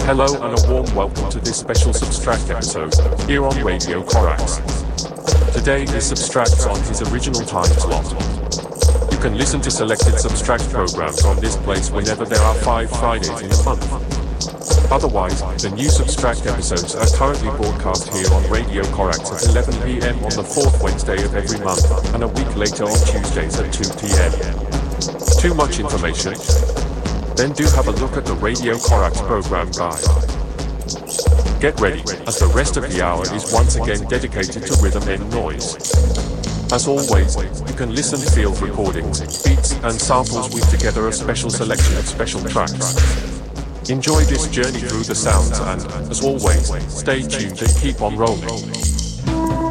Hello and a warm welcome to this special Substract episode, here on Radio Corax. Today is Substract's on his original time slot. You can listen to selected Substract programs on this place whenever there are 5 Fridays in a month. Otherwise, the new Substract episodes are currently broadcast here on Radio Corax at 11 PM on the 4th Wednesday of every month, and a week later on Tuesdays at 2 PM. Too much information? Then do have a look at the Radio Corax program guide. Get ready, as the rest of the hour is once again dedicated to rhythm and noise. As always, you can listen to field recordings, beats and samples with together a special selection of special tracks. Enjoy this journey through the sounds and, as always, stay tuned and keep on rolling.